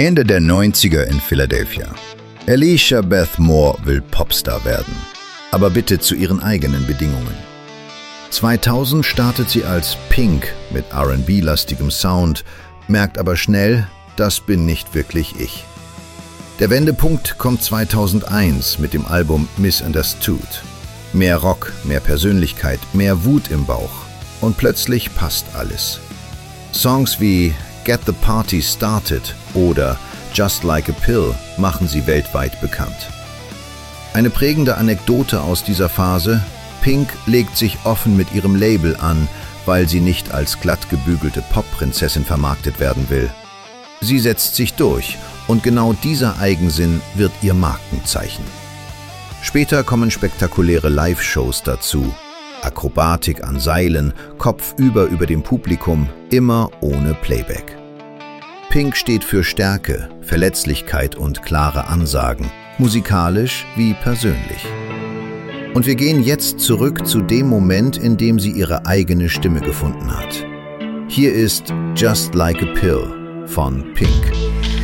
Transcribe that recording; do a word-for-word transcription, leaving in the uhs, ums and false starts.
Ende der neunziger in Philadelphia. Alicia Beth Moore will Popstar werden, aber bitte zu ihren eigenen Bedingungen. zweitausend startet sie als Pink mit R and B-lastigem Sound, merkt aber schnell, das bin nicht wirklich ich. Der Wendepunkt kommt zweitausendeins mit dem Album Misunderstood. Mehr Rock, mehr Persönlichkeit, mehr Wut im Bauch. Und plötzlich passt alles. Songs wie Get the Party Started oder Just Like a Pill machen sie weltweit bekannt. Eine prägende Anekdote aus dieser Phase: Pink legt sich offen mit ihrem Label an, weil sie nicht als glatt gebügelte Popprinzessin vermarktet werden will. Sie setzt sich durch und genau dieser Eigensinn wird ihr Markenzeichen. Später kommen spektakuläre Live-Shows dazu. Akrobatik an Seilen, kopfüber über dem Publikum, immer ohne Playback. Pink steht für Stärke, Verletzlichkeit und klare Ansagen, musikalisch wie persönlich. Und wir gehen jetzt zurück zu dem Moment, in dem sie ihre eigene Stimme gefunden hat. Hier ist Just Like a Pill von Pink.